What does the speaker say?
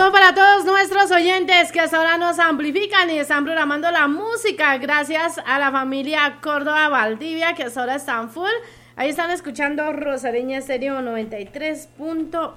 saludo para todos nuestros oyentes que hasta ahora nos amplifican y están programando la música. Gracias a la familia Córdoba Valdivia que hasta ahora están full. Ahí están escuchando Rosareña Estéreo 93.